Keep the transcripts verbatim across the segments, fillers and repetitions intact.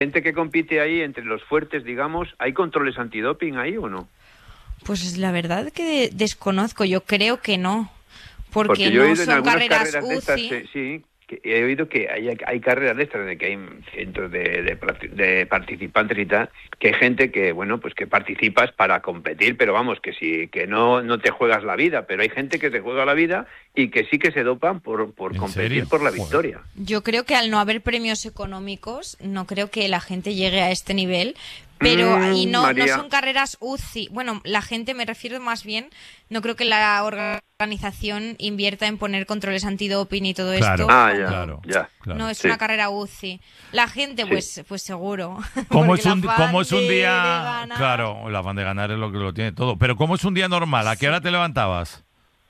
gente que compite ahí entre los fuertes, digamos, ¿hay controles antidoping ahí o no? Pues la verdad que desconozco, yo creo que no, porque, Porque yo he no oído en son algunas carreras carreras U de estas, C I. eh, sí, que he oído que hay, hay carreras de estas, de que hay cientos de, de, de participantes y tal, que hay gente que, bueno, pues que participas para competir, pero vamos, que sí, que no, no te juegas la vida, pero hay gente que te juega la vida y que sí que se dopan por, por competir serio? por la Joder. victoria. Yo creo que al no haber premios económicos, no creo que la gente llegue a este nivel. Pero Mm, y no, no María. son carreras U C I. Bueno, la gente, me refiero más bien, no creo que la organización invierta en poner controles antidoping y todo Claro. esto. Ah, cuando ya, Claro, ya. claro. No es Sí. una carrera U C I. La gente, pues, pues seguro. ¿Cómo Porque es, un, el afán ¿Cómo es un de- de día...? ganar- Claro, el afán de ganar es lo que lo tiene todo. Pero ¿cómo es un día normal? ¿A qué hora te levantabas?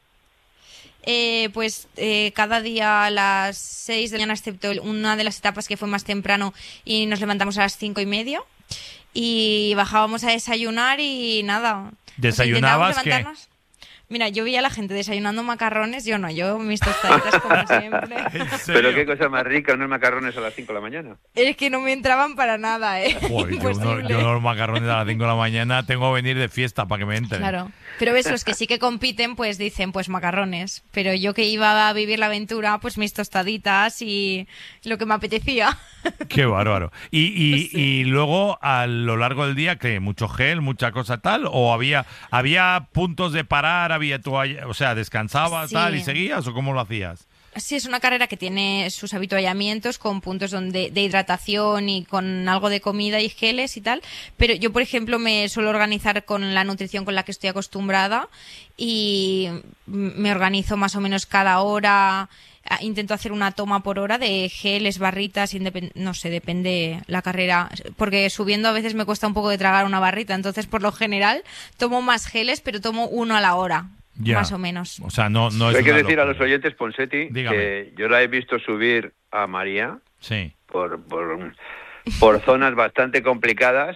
Eh, pues eh, cada día a las seis de la mañana, excepto el- una de las etapas que fue más temprano y nos levantamos a las cinco y media. Y bajábamos a desayunar y nada. ¿Desayunabas O sea, qué? intentábamos levantarnos. Mira, yo veía a la gente desayunando macarrones, yo no, yo mis tostaditas como siempre. ¿En serio? Pero qué cosa más rica, unos macarrones a las cinco de la mañana. Es que no me entraban para nada, ¿eh? Joder, yo, no- Imposible. yo los macarrones a las cinco de la mañana tengo que venir de fiesta para que me entren. Claro, pero ves, los que sí que compiten, pues dicen, pues macarrones. Pero yo que iba a vivir la aventura, pues mis tostaditas y lo que me apetecía. Qué bárbaro. ¿Y, y, Sí. y luego a lo largo del día, qué? ¿Mucho gel, mucha cosa tal? ¿O había había puntos de parar, había toalla, o sea, descansabas Sí. tal y seguías o cómo lo hacías? Sí, es una carrera que tiene sus habituallamientos con puntos donde, de hidratación y con algo de comida y geles y tal, pero yo, por ejemplo, me suelo organizar con la nutrición con la que estoy acostumbrada y me organizo más o menos cada hora, intento hacer una toma por hora de geles, barritas, independ- no sé, depende la carrera, porque subiendo a veces me cuesta un poco de tragar una barrita, entonces por lo general tomo más geles, pero tomo uno a la hora. Ya. Más o menos. O sea, no, no es Hay que una decir a locura. los oyentes, Ponseti, Dígame. que yo la he visto subir a María Sí. por, por, por zonas bastante complicadas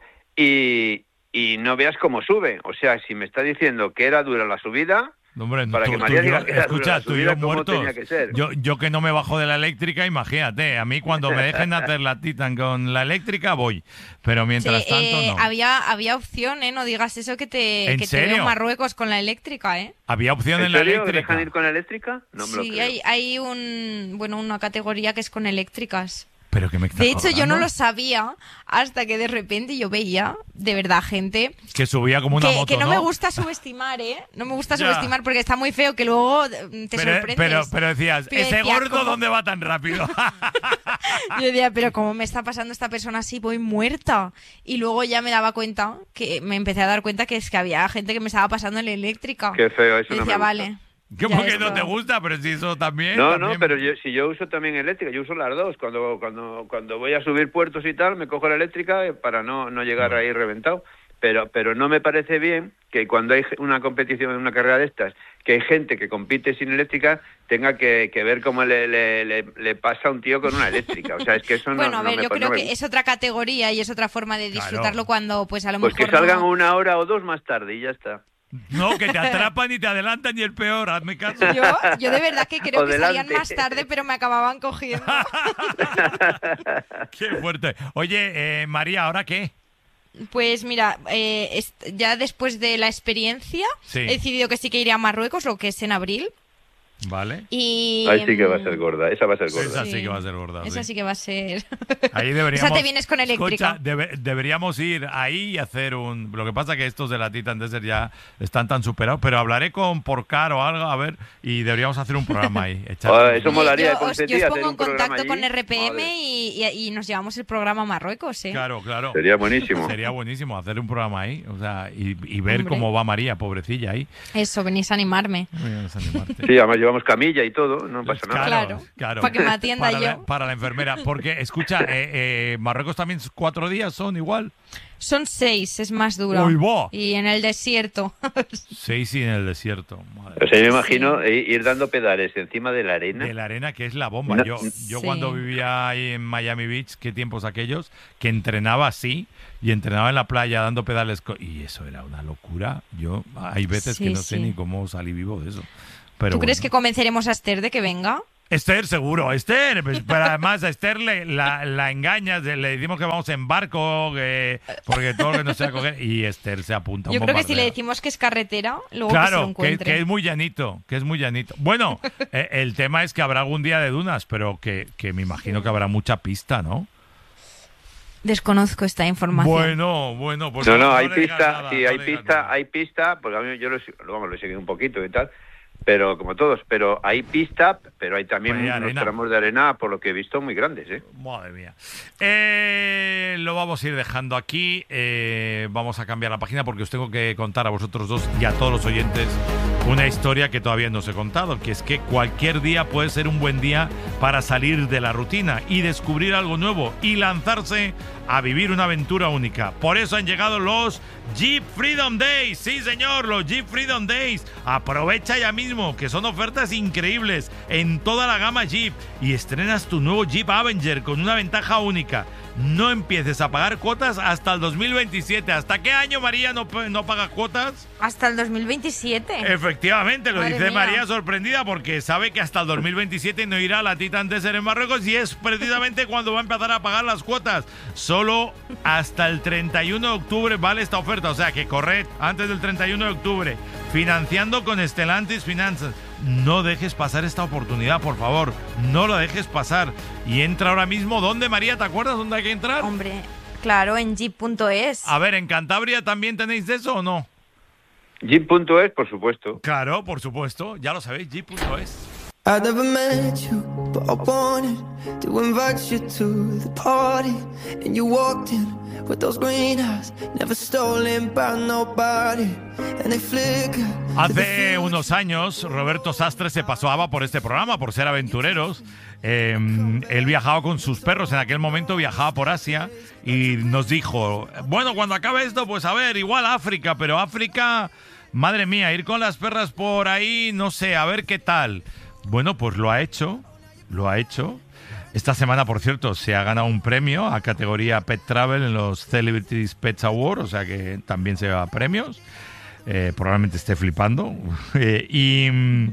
y, y no veas cómo sube. O sea, si me está diciendo que era dura la subida, Hombre, para tú- que tú María y yo- diga que era dura escucha, la tú y subida, yo ¿cómo muertos. tenía que ser? Yo, yo que no me bajo de la eléctrica, imagínate. A mí cuando me dejen hacer la Titan con la eléctrica voy. Pero mientras Sí, tanto eh, no. había, había opción, ¿eh? No digas eso que te, ¿En que te serio? veo Marruecos con la eléctrica, ¿eh? ¿Había opción en, ¿En la serio? eléctrica? ¿Dejan ir con la eléctrica? No me lo Sí, creo. hay, hay un, bueno, una categoría que es con eléctricas. Pero que me estás De hecho, yo no colgando. lo sabía hasta que de repente yo veía, de verdad, gente Que subía como una que, moto, que no, me gusta subestimar, ¿eh? No me gusta Ya. subestimar porque está muy feo que luego eh, te pero, sorprendes. pero, pero decías, Pero ese decía, gordo, ¿cómo? ¿dónde va tan rápido? Yo decía, pero ¿cómo me está pasando esta persona así? Voy muerta. Y luego ya me daba cuenta, que me empecé a dar cuenta que es que había gente que me estaba pasando en la eléctrica. Qué feo, eso Y no me decía, gusta. vale. ¿Cómo ya que no esto- te gusta? Pero si eso también... No, también- no, pero yo, si yo uso también eléctrica, yo uso las dos. Cuando cuando cuando voy a subir puertos y tal, me cojo la eléctrica eh, para no, no llegar Bueno. ahí reventado. Pero pero no me parece bien que cuando hay una competición en una carrera de estas, que hay gente que compite sin eléctrica, tenga que, que ver cómo le, le, le, le pasa a un tío con una eléctrica. O sea, es que eso no, Bueno, a no ver, me yo no creo me que gusta. es otra categoría y es otra forma de Claro. disfrutarlo cuando, pues a lo Pues mejor que salgan no... una hora o dos más tarde y ya está. No, que te atrapan y te adelantan y el peor, hazme caso. Yo, yo de verdad que creo O que salían delante. más tarde, pero me acababan cogiendo. Qué fuerte. Oye, eh, María, ¿ahora qué? Pues mira, eh, est- ya después de la experiencia Sí. he decidido que sí que iré a Marruecos, lo que es en abril. Vale. Y Ahí sí que va a ser gorda, esa va a ser Esa gorda. sí que va a ser gorda. Esa sí. sí que va a ser. Ahí deberíamos... Esa te vienes con eléctrica. Escucha, debe- deberíamos ir ahí y hacer un... Lo que pasa que estos de la Titan Desert ya están tan superados, pero hablaré con Porcar o algo, a ver, y deberíamos hacer un programa ahí. echar- Ah, eso Oye, molaría, yo, os, Ponseti, yo os hacer pongo en un programa contacto con allí. R P M Madre. y, y- y nos llevamos el programa a Marruecos, ¿eh? Claro, claro. Sería buenísimo. Sería buenísimo hacer un programa ahí, o sea, y, y ver Hombre. cómo va María, pobrecilla ahí. Eso, venís a animarme. Voy a desanimarte. Sí, además llevamos camilla y todo, no pasa nada. Claro, claro. para que me atienda para yo. La, para la enfermera. Porque, escucha, eh, eh, Marruecos también cuatro días son igual. Son seis, es más duro. ¡Uy, va! Y en el desierto. Seis y en el desierto. Madre O sea, yo me Sí. imagino i- ir dando pedales encima de la arena. de la arena, que es la bomba. No. Yo, yo Sí. cuando vivía ahí en Miami Beach, qué tiempos aquellos, que entrenaba así y entrenaba en la playa dando pedales. co- Y eso era una locura. Yo, hay veces Sí, que no sé sí. ni cómo salí vivo de eso. Pero ¿Tú crees bueno. que convenceremos a Esther de que venga? Esther, seguro, Esther. Pues, pero además a Esther le, la, la engañas, le decimos que vamos en barco, que, porque todo lo que nos sea coger, y Esther se apunta. Yo un creo que si bombardeo. le decimos que es carretera, luego que se lo Claro, que, encuentre. que es muy llanito, que es muy llanito. Bueno, eh, el tema es que habrá algún día de dunas, pero que, que me imagino que habrá mucha pista, ¿no? Desconozco esta información. Bueno, bueno, pues No, no, hay le digas pista, nada, sí, no hay le digas pista, nada. hay pista, porque a mí yo lo, vamos, lo he seguido un poquito y tal, pero como todos, pero hay pista, pero hay también Pues hay unos arena. tramos de arena, por lo que he visto, muy grandes, ¿eh? Madre mía. Eh, lo vamos a ir dejando aquí. Eh, vamos a cambiar la página porque os tengo que contar a vosotros dos y a todos los oyentes una historia que todavía no os he contado, que es que cualquier día puede ser un buen día para salir de la rutina y descubrir algo nuevo y lanzarse a vivir una aventura única. Por eso han llegado los Jeep Freedom Days. Sí, señor, los Jeep Freedom Days. Aprovecha ya mismo, que son ofertas increíbles en toda la gama Jeep y estrenas tu nuevo Jeep Avenger con una ventaja única. No empieces a pagar cuotas hasta el dos mil veintisiete. ¿Hasta qué año, María, no, no pagas cuotas? Hasta el dos mil veintisiete. Efectivamente, lo Madre dice mía. María sorprendida porque sabe que hasta el dos mil veintisiete no irá a la Titan Desert en Marruecos y es precisamente cuando va a empezar a pagar las cuotas. Solo hasta el treinta y uno de octubre vale esta oferta, o sea que corred antes del treinta y uno de octubre, financiando con Stellantis Finanzas. No dejes pasar esta oportunidad, por favor, no lo dejes pasar. Y entra ahora mismo, ¿dónde, María? ¿Te acuerdas dónde hay que entrar? Hombre, claro, en jeep punto es. A ver, ¿en Cantabria también tenéis de eso o no? Jeep punto es, por supuesto. Claro, por supuesto, ya lo sabéis, jeep punto es. I never met you, but I wanted to invite you to the party. And you walked in with those green eyes, never stolen by nobody. And they flicker. Hace unos años, Roberto Sastre se pasaba por este programa, por ser aventureros. Eh, él viajaba con sus perros, en aquel momento viajaba por Asia y nos dijo, bueno, cuando acabe esto, pues a ver, igual África, pero África, madre mía, ir con las perras por ahí, no sé, a ver qué tal. Bueno, pues lo ha hecho, lo ha hecho. Esta semana, por cierto, se ha ganado un premio a categoría Pet Travel en los Celebrities Pets Awards, o sea que también se lleva premios. Eh, probablemente esté flipando. Eh, y,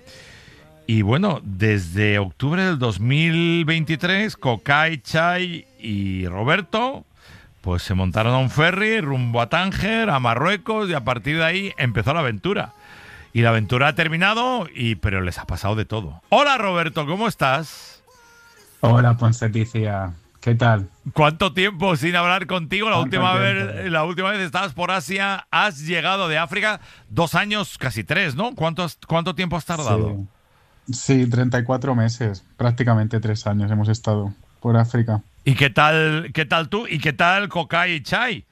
y bueno, desde octubre del dos mil veintitrés, Kokai, Chai y Roberto pues se montaron a un ferry rumbo a Tánger, a Marruecos, y a partir de ahí empezó la aventura. Y la aventura ha terminado, y pero les ha pasado de todo. Hola, Roberto, ¿cómo estás? Hola, Ponseticia. ¿Qué tal? ¿Cuánto tiempo sin hablar contigo? La ¿Cuánto última tiempo? vez, la última vez estabas por Asia, has llegado de África, dos años, casi tres, ¿no? ¿Cuánto, has- cuánto tiempo has tardado? Sí. Sí, treinta y cuatro meses, prácticamente tres años hemos estado por África. ¿Y qué tal, qué tal tú? ¿Y qué tal Kokai y Chai?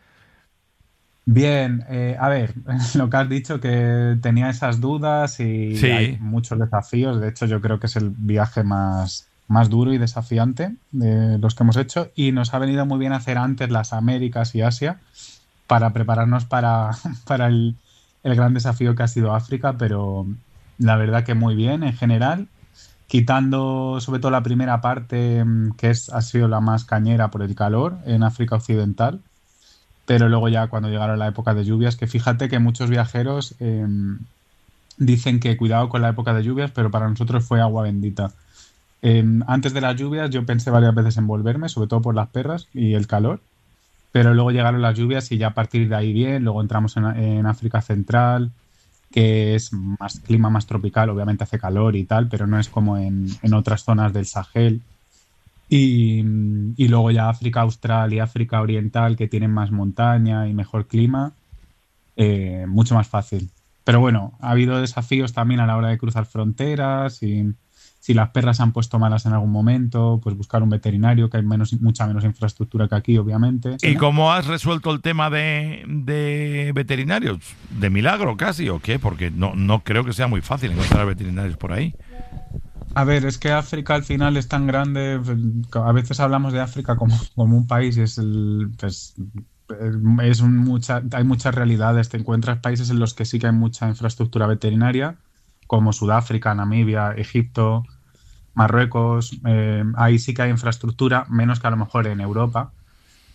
Bien, eh, a ver, lo que has dicho, que tenía esas dudas y Sí. hay muchos desafíos. De hecho, yo creo que es el viaje más, más duro y desafiante de los que hemos hecho, y nos ha venido muy bien hacer antes las Américas y Asia para prepararnos para, para el, el gran desafío que ha sido África, pero la verdad que muy bien en general, quitando sobre todo la primera parte, mm, que es, ha sido la más cañera por el calor en África Occidental. Pero luego ya cuando llegaron la época de lluvias, que fíjate que muchos viajeros eh, dicen que cuidado con la época de lluvias, pero para nosotros fue agua bendita. Eh, antes de las lluvias yo pensé varias veces en volverme, sobre todo por las perras y el calor, pero luego llegaron las lluvias y ya a partir de ahí bien. Luego entramos en, en África Central, que es más clima más tropical, obviamente hace calor y tal, pero no es como en, en otras zonas del Sahel. Y, y luego ya África Austral y África Oriental, que tienen más montaña y mejor clima, eh, mucho más fácil. Pero bueno, ha habido desafíos también a la hora de cruzar fronteras, y si las perras se han puesto malas en algún momento, pues buscar un veterinario, que hay menos, mucha menos infraestructura que aquí, obviamente. ¿Y cómo has resuelto el tema de, de veterinarios? ¿De milagro casi o qué? Porque no, no creo que sea muy fácil encontrar veterinarios por ahí. A ver, es que África al final es tan grande. A veces hablamos de África como, como un país, y es el, pues, es un mucha, hay muchas realidades. Te encuentras países en los que sí que hay mucha infraestructura veterinaria, como Sudáfrica, Namibia, Egipto, Marruecos. Eh, ahí sí que hay infraestructura, menos que a lo mejor en Europa.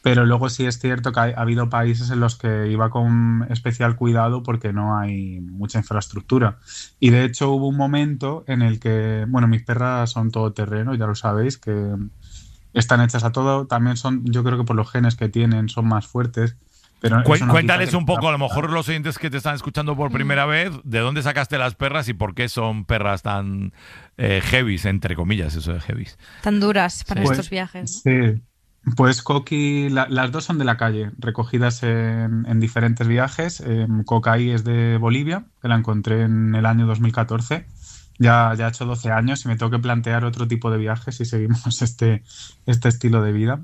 Pero luego sí es cierto que ha, ha habido países en los que iba con especial cuidado porque no hay mucha infraestructura. Y de hecho hubo un momento en el que, bueno, mis perras son todoterreno, ya lo sabéis, que están hechas a todo. También son, yo creo que por los genes que tienen, son más fuertes. Pero Cu eso no cuéntales quita que un poco, a lo mejor los oyentes que te están escuchando por primera vez, ¿de dónde sacaste las perras y por qué son perras tan eh, heavies, entre comillas, eso de heavies? Tan duras para Sí. estos Pues, viajes, ¿no? sí. Pues Coqui, la- las dos son de la calle, recogidas en, en diferentes viajes. Eh, Cocaí es de Bolivia, que la encontré en el año dos mil catorce. Ya, ya he hecho doce años y me tengo que plantear otro tipo de viajes si seguimos este, este estilo de vida.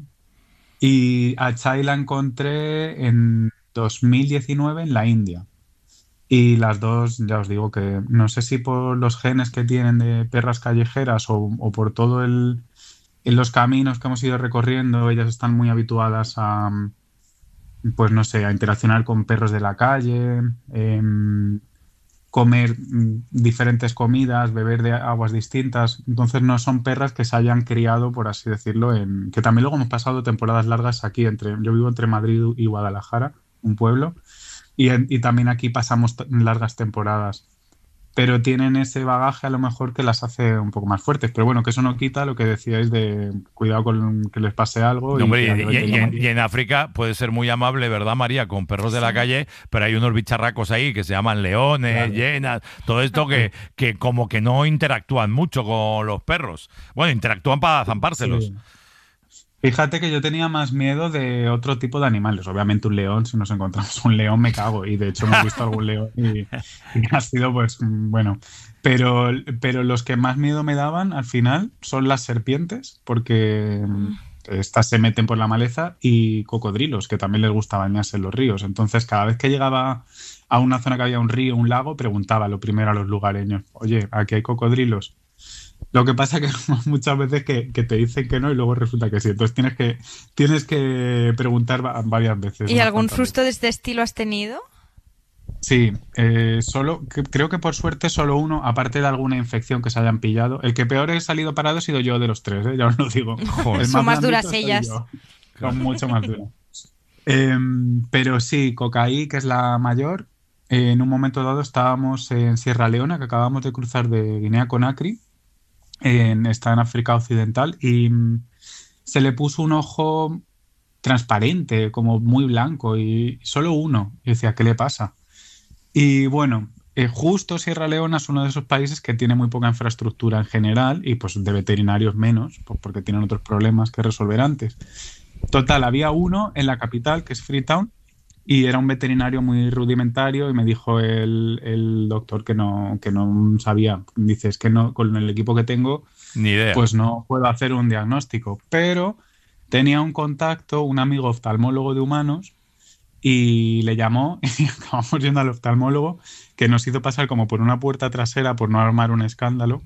Y a Chai la encontré en dos mil diecinueve en la India. Y las dos, ya os digo que no sé si por los genes que tienen de perras callejeras o, o por todo el, en los caminos que hemos ido recorriendo, ellas están muy habituadas a, pues no sé, a interaccionar con perros de la calle, em, comer mm, diferentes comidas, beber de aguas distintas. Entonces no son perras que se hayan criado, por así decirlo, en que también luego hemos pasado temporadas largas aquí entre, yo vivo entre Madrid y Guadalajara, un pueblo, y, en- y también aquí pasamos t- largas temporadas. Pero tienen ese bagaje a lo mejor que las hace un poco más fuertes. Pero bueno, que eso no quita lo que decíais de cuidado con que les pase algo No, y hombre, que y, haya y- y en, veterinario. y en África puede ser muy amable, ¿verdad, María? Con perros de la calle, pero hay unos bicharracos ahí que se llaman leones, Claro. hienas, todo esto que, que como que no interactúan mucho con los perros. Bueno, interactúan para zampárselos. Sí. Fíjate que yo tenía más miedo de otro tipo de animales. Obviamente un león, si nos encontramos un león me cago. Y de hecho hemos visto algún león y, y ha sido pues mm, bueno. Pero, pero los que más miedo me daban al final son las serpientes, porque mm, estas se meten por la maleza, y cocodrilos, que también les gusta bañarse en los ríos. Entonces cada vez que llegaba a una zona que había un río, un lago, preguntaba lo primero a los lugareños: oye, ¿aquí hay cocodrilos? Lo que pasa que muchas veces que, que te dicen que no y luego resulta que sí. Entonces tienes que, tienes que preguntar va- varias veces. ¿Y unas algún cuantas susto veces. de este estilo has tenido? Sí, eh, solo, que- creo que por suerte solo uno, aparte de alguna infección que se hayan pillado. El que peor he salido parado he sido yo de los tres, ¿eh? Ya os lo digo. Joder. El Son más duras blandito soy ellas. yo. Son mucho más duras. Em, pero sí, Cocaí, que es la mayor, eh, en un momento dado estábamos en Sierra Leona, que acabamos de cruzar de Guinea-Conakry. En- está en África Occidental, y mm, se le puso un ojo transparente, como muy blanco, y solo uno. Y decía, ¿qué le pasa? Y bueno, eh, justo Sierra Leona es uno de esos países que tiene muy poca infraestructura en general y pues de veterinarios menos, pues, porque tienen otros problemas que resolver antes. Total, había uno en la capital, que es Freetown, y era un veterinario muy rudimentario, y me dijo el, el doctor que no, que no sabía. Dice, es que no, con el equipo que tengo, Ni idea. pues no puedo hacer un diagnóstico. Pero tenía un contacto, un amigo oftalmólogo de humanos, y le llamó y acabamos yendo al oftalmólogo, que nos hizo pasar como por una puerta trasera por no armar un escándalo.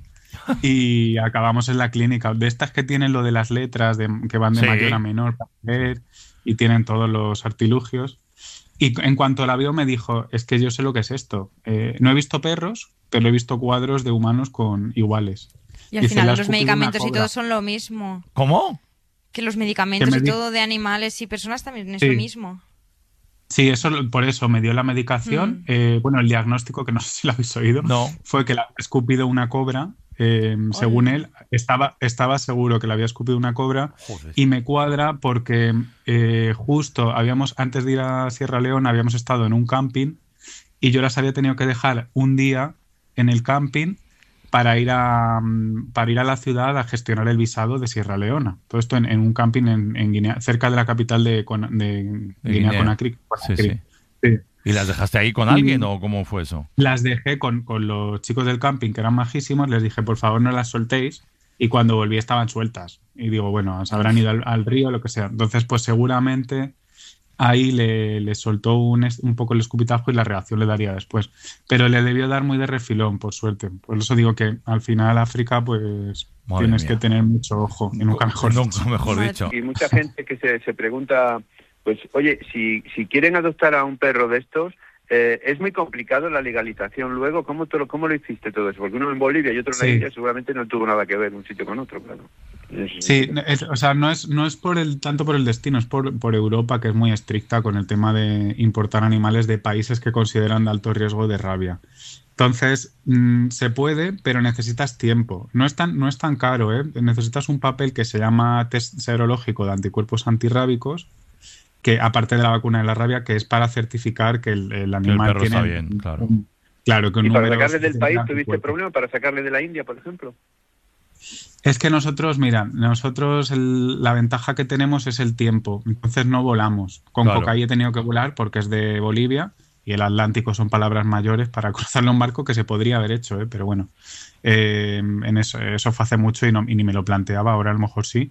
Y acabamos en la clínica, de estas que tienen lo de las letras de, que van de Sí. mayor a menor para ver, y tienen todos los artilugios. Y en cuanto la vio me dijo, es que yo sé lo que es esto. Eh, no he visto perros, pero he visto cuadros de humanos con iguales. Y al Dice, final "Le ha los escupido medicamentos una y cobra". todo son lo mismo. ¿Cómo? Que los medicamentos me y di- todo de animales y personas también es Sí. lo mismo. Sí, eso, por eso me dio la medicación. Mm. Eh, bueno, el diagnóstico, que no sé si lo habéis oído, No. fue que le había escupido una cobra. Eh, según Hola. él, estaba, estaba seguro que le había escupido una cobra. Joder. Y me cuadra porque eh, justo habíamos, antes de ir a Sierra Leona, habíamos estado en un camping, y yo las había tenido que dejar un día en el camping para ir a, mm, para ir a la ciudad a gestionar el visado de Sierra Leona. Todo esto en, en un camping en, en Guinea, cerca de la capital de, Con- de De Guinea-Conakry. Sí, sí. Sí. ¿Y las dejaste ahí con Y- alguien o cómo fue eso? Las dejé con, con los chicos del camping, que eran majísimos. Les dije, por favor, no las soltéis. Y cuando volví estaban sueltas. Y digo, bueno, se habrán ido al, al río o lo que sea. Entonces, pues seguramente ahí le, le soltó un, es- un poco el escupitajo, y la reacción le daría después. Pero le debió dar muy de refilón, por suerte. Por eso digo que al final África, pues Madre tienes mía. que tener mucho ojo. Y nunca mejor Nunca dicho. mejor Madre dicho. Y mucha gente que se, se pregunta, pues, oye, si, si quieren adoptar a un perro de estos, eh, es muy complicado la legalización luego. ¿Cómo, te lo, ¿Cómo lo hiciste todo eso? Porque uno en Bolivia y otro en Sí. la India seguramente no tuvo nada que ver un sitio con otro, claro. Sí, es, o sea, no es, no es por el, tanto por el destino, es por, por Europa, que es muy estricta con el tema de importar animales de países que consideran de alto riesgo de rabia. Entonces, mmm, se puede, pero necesitas tiempo. No es tan, no es tan caro, ¿eh? Necesitas un papel que se llama test serológico de anticuerpos antirrábicos, que aparte de la vacuna de la rabia, que es para certificar que el, el animal el perro tiene... está bien, claro. Un, claro, que un ¿Y para número sacarle del país suficiente tuviste problema? ¿Para sacarle de la India, por ejemplo? Es que nosotros, mira, nosotros el, la ventaja que tenemos es el tiempo, entonces no volamos. Con Claro. Cocay he tenido que volar porque es de Bolivia y el Atlántico son palabras mayores para cruzarle un barco que se podría haber hecho, ¿eh? Pero bueno, eh, en eso, eso fue hace mucho y, no, y ni me lo planteaba, ahora a lo mejor sí.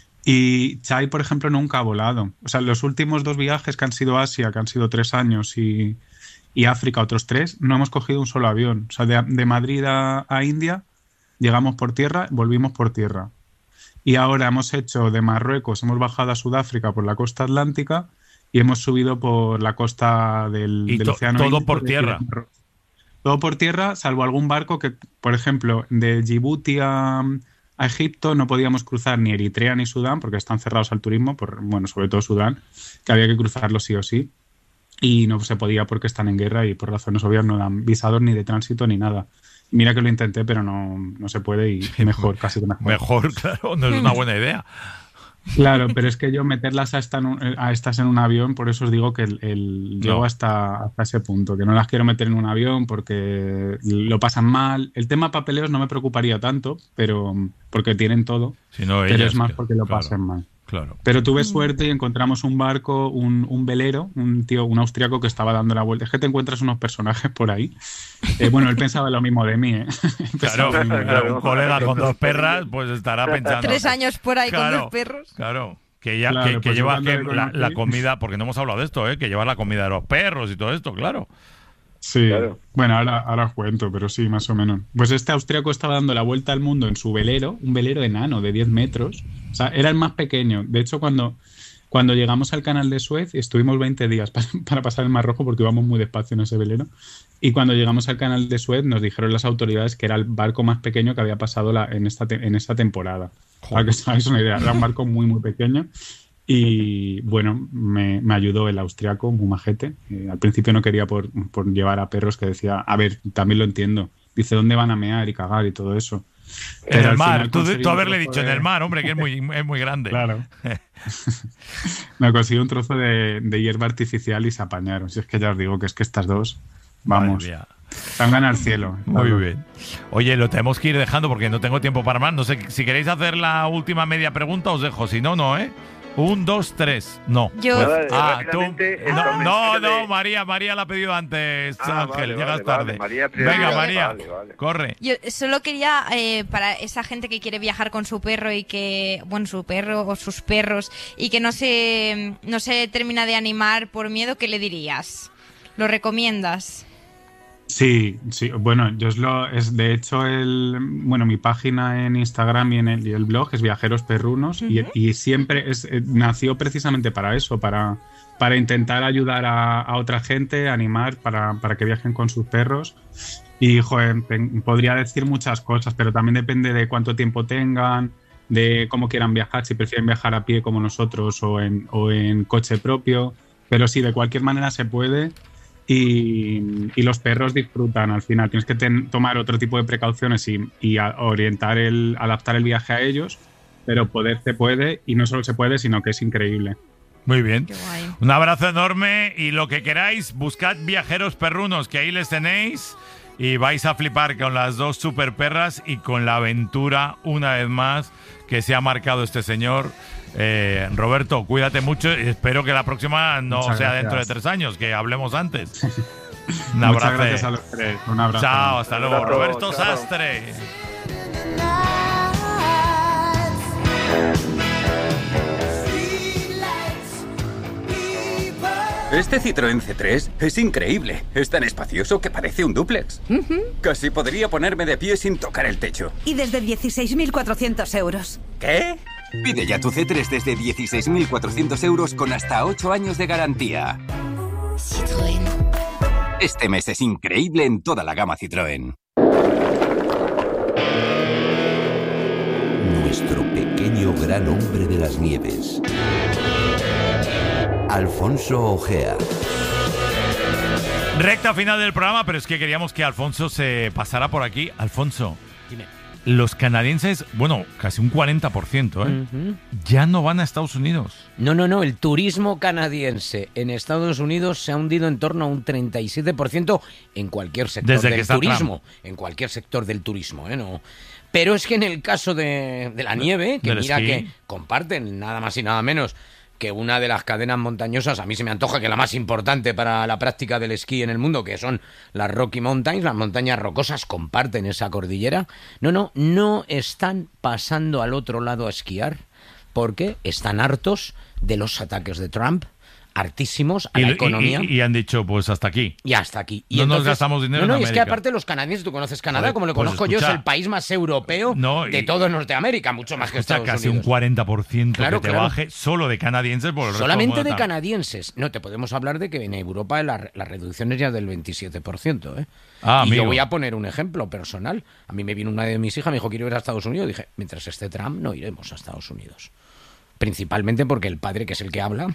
Y Chai, por ejemplo, nunca ha volado. O sea, los últimos dos viajes que han sido Asia, que han sido tres años, y, y África otros tres, no hemos cogido un solo avión. O sea, de, de Madrid a, a India llegamos por tierra, volvimos por tierra. Y ahora hemos hecho de Marruecos, hemos bajado a Sudáfrica por la costa atlántica y hemos subido por la costa del, Y del to- Océano todo Índico, por es decir, tierra. Todo por tierra, salvo algún barco que, por ejemplo, de Djibouti a, a Egipto no podíamos cruzar ni Eritrea ni Sudán porque están cerrados al turismo, por, bueno, sobre todo Sudán, que había que cruzarlo sí o sí. Y no se podía porque están en guerra y por razones obvias no dan visados ni de tránsito ni nada. Mira que lo intenté, pero no, no se puede y mejor, casi que mejor. Mejor, claro, no es una buena idea. Claro, pero es que yo meterlas a, esta en un- a estas en un avión, por eso os digo que el, el- No. llego hasta, hasta ese punto, que no las quiero meter en un avión porque lo pasan mal. El tema papeleos no me preocuparía tanto, pero porque tienen todo, Si no, pero ellas es más que- porque lo claro, pasen mal. Claro. Pero tuve suerte y encontramos un barco, un, un velero, un tío, un austriaco que estaba dando la vuelta. Es que te encuentras unos personajes por ahí. Eh, bueno, él pensaba lo mismo de mí, ¿eh? Claro, Pensaba lo mismo de mí. claro, un colega con dos perras, pues estará pensando. Tres años por ahí con Claro, dos perros. Claro. Que, ya, Claro, que, que pues yo lleva cuando que le la, conocí- la comida, porque no hemos hablado de esto, ¿eh? Que lleva la comida de los perros y todo esto, claro. Sí, Claro. bueno, ahora, ahora os cuento, pero sí, más o menos. Pues este austriaco estaba dando la vuelta al mundo en su velero, un velero enano de diez metros. O sea, era el más pequeño. De hecho, cuando, cuando llegamos al canal de Suez, estuvimos veinte días para, para pasar el Mar Rojo porque íbamos muy despacio en ese velero. Y cuando llegamos al canal de Suez, nos dijeron las autoridades que era el barco más pequeño que había pasado la, en, esta, te- en esta temporada. Para que os hagáis una idea, era un barco muy, muy pequeño. Y bueno, me, me ayudó el austriaco, muy majete. Eh, al principio no quería por, por llevar a perros, que decía, a ver, también lo entiendo. Dice, ¿dónde van a mear y cagar y todo eso? En Pero el al mar, final tú, conseguí tú un haberle trozo dicho en de- el mar, hombre, que es muy, es muy grande. Claro. Me conseguí un trozo de, de hierba artificial y se apañaron. Si es que ya os digo que es que estas dos, vamos, Madre mía. se han ganado al cielo. Muy bien. Oye, lo tenemos que ir dejando porque no tengo tiempo para más. No sé, si queréis hacer la última media pregunta, os dejo. Si no, no, ¿eh? Un, dos, tres. No. Yo- Nada, Ah, tú. rápidamente, el No, no, comentario no, de- María, María la ha pedido antes, Ah, Ángel. vale, Llegas vale, tarde. vale, María primero. Venga, Vale, María, vale, vale. corre. Yo solo quería, eh, para esa gente que quiere viajar con su perro y que, bueno, su perro o sus perros, y que no se, no se termina de animar por miedo, ¿qué le dirías? ¿Lo recomiendas? Sí, sí, bueno, yo os lo, es de hecho el, bueno, mi página en Instagram y en el, y el blog es Viajeros Perrunos y, y siempre es, eh, nació precisamente para eso, para, para intentar ayudar a, a otra gente, animar para, para que viajen con sus perros. Y, joder, pen- podría decir muchas cosas, pero también depende de cuánto tiempo tengan, de cómo quieran viajar, si prefieren viajar a pie como nosotros o en, o en coche propio. Pero sí, de cualquier manera se puede. Y, y los perros disfrutan al final. Tienes que ten- tomar otro tipo de precauciones y, y a- orientar el, adaptar el viaje a ellos, pero poder se puede y no solo se puede, sino que es increíble. Muy bien. Qué guay. Un abrazo enorme y lo que queráis, buscad Viajeros Perrunos, que ahí les tenéis y vais a flipar con las dos super perras y con la aventura, una vez más, que se ha marcado este señor. Eh, Roberto, cuídate mucho y espero que la próxima no Muchas sea gracias. dentro de tres años, que hablemos antes. Un Muchas abrazo. gracias a los tres. Un abrazo. Chao, hasta luego. abrazo, Roberto chao. Sastre. Este Citroën C tres es increíble. Es tan espacioso que parece un dúplex. Casi podría ponerme de pie sin tocar el techo. Y desde dieciséis mil cuatrocientos euros. ¿Qué? Pide ya tu C tres desde dieciséis mil cuatrocientos euros con hasta ocho años de garantía. Citroën. Este mes es increíble en toda la gama Citroën. Nuestro pequeño pequeño gran hombre de las nieves. Alfonso Ojea. Recta final del programa, pero es que queríamos que Alfonso se pasara por aquí. Alfonso, dime. Los canadienses, bueno, casi un cuarenta por ciento, ¿eh? Uh-huh. Ya no van a Estados Unidos. No, no, no. El turismo canadiense en Estados Unidos se ha hundido en torno a un treinta y siete por ciento en cualquier sector Desde del que está turismo. Trump. En cualquier sector del turismo, ¿eh? No. Pero es que en el caso de, de la nieve, que Del mira esquí. que comparten nada más y nada menos que una de las cadenas montañosas, a mí se me antoja que la más importante para la práctica del esquí en el mundo, que son las Rocky Mountains, las montañas rocosas, comparten esa cordillera. No, no, no están pasando al otro lado a esquiar porque están hartos de los ataques de Trump, hartísimos a y, la economía. Y, y, y han dicho, pues hasta aquí. Y hasta aquí. Y no entonces, nos gastamos dinero No, no, en y es que América. aparte los canadienses, tú conoces Canadá, Joder, como lo pues conozco escucha, yo, es el país más europeo no, y, de todo Norteamérica, mucho más que escucha, Estados casi Unidos. un cuarenta por ciento Claro, que te claro. baje solo de canadienses por el resto Solamente del de mundo. canadienses. No, te podemos hablar de que en Europa la, la reducción es ya del veintisiete por ciento, ¿eh? Ah, y amigo. yo voy a poner un ejemplo personal. A mí me vino una de mis hijas, me dijo, quiero ir a Estados Unidos. Dije, mientras esté Trump, no iremos a Estados Unidos. Principalmente porque el padre, que es el que habla,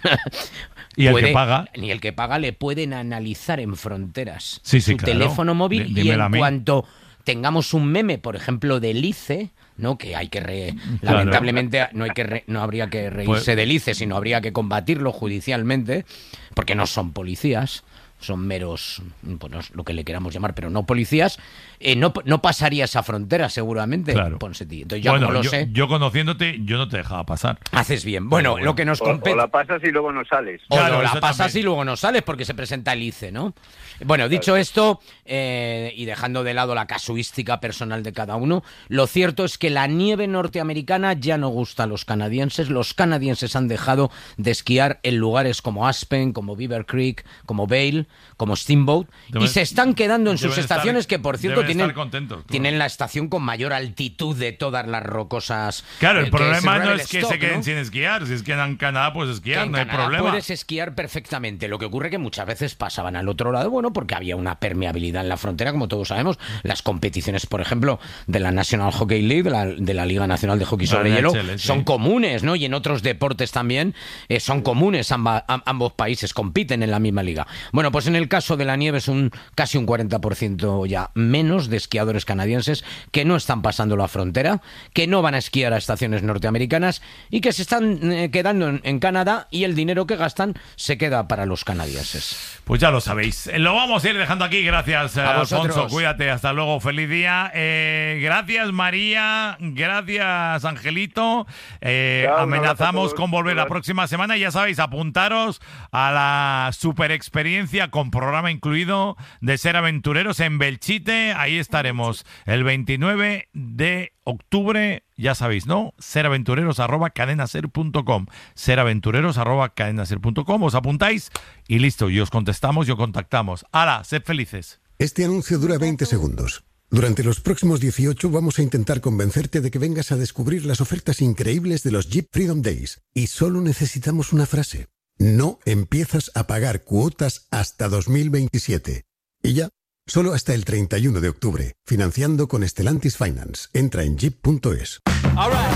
y el puede, que paga, ni el que paga le pueden analizar en fronteras sí, sí, su claro. teléfono móvil. D- y dímelo a en mí. cuanto tengamos un meme, por ejemplo, del I C E, ¿no? Que hay que re... Claro. lamentablemente no hay que re... no habría que reírse Pues- del I C E, sino habría que combatirlo judicialmente, porque no son policías, son meros, bueno, lo que le queramos llamar, pero no policías. Eh, no, no pasaría esa frontera seguramente. Claro. Ponseti. Entonces ya bueno, como lo yo, sé, yo conociéndote, yo no te dejaba pasar. haces bien. Bueno, Bueno, lo que nos O, compete... o la pasas y luego no sales. O Claro, no la eso pasas también. y luego no sales porque se presenta el I C E, ¿no? Bueno, dicho esto, eh, y dejando de lado la casuística personal de cada uno, lo cierto es que la nieve norteamericana ya no gusta a los canadienses. Los canadienses han dejado de esquiar en lugares como Aspen, como Beaver Creek, como Vail, como Steamboat, Deben- y se están quedando en sus deben estar- estaciones, que por cierto deben tienen, estar contentos, claro. tienen la estación con mayor altitud de todas las rocosas. Claro, eh, el que problema no Rebel es que Stock, se queden ¿no? sin esquiar. Si es que en Canadá puedes Que esquiar, en no hay Canadá problema. puedes esquiar perfectamente. Lo que ocurre que muchas veces pasaban al otro lado, bueno, porque había una permeabilidad en la frontera, como todos sabemos. Las competiciones, por ejemplo, de la National Hockey League, de la, de la Liga Nacional de Hockey sobre La Hielo, N H L, sí. son comunes, ¿no? Y en otros deportes también eh, son comunes. Amba- am- ambos países compiten en la misma liga. Bueno, pues en el caso de la nieve es un casi un cuarenta por ciento ya menos de esquiadores canadienses que no están pasando la frontera, que no van a esquiar a estaciones norteamericanas y que se están eh, quedando en, en Canadá, y el dinero que gastan se queda para los canadienses. Pues ya lo sabéis. Lo vamos a ir dejando aquí. Gracias, eh, A vosotros. Alfonso. Cuídate. Hasta luego. Feliz día. Eh, gracias, María. Gracias, Angelito. Eh, Chao, un abrazo a amenazamos todos. con volver la Gracias. próxima semana. Ya sabéis, apuntaros a la super experiencia con programa incluido de Ser Aventureros en Belchite. Ahí estaremos el veintinueve de octubre. Ya sabéis, ¿no? seraventureros arroba cadenaser punto com. seraventureros arroba cadenaser punto com. Os apuntáis y listo. Y os contestamos y os contactamos. ¡Hala! Sed felices. Este anuncio dura veinte segundos. Durante los próximos dieciocho vamos a intentar convencerte de que vengas a descubrir las ofertas increíbles de los Jeep Freedom Days. Y solo necesitamos una frase. No empiezas a pagar cuotas hasta dos mil veintisiete. Y ya, solo hasta el treinta y uno de octubre. Financiando con Stellantis Finance. Entra en jeep punto es.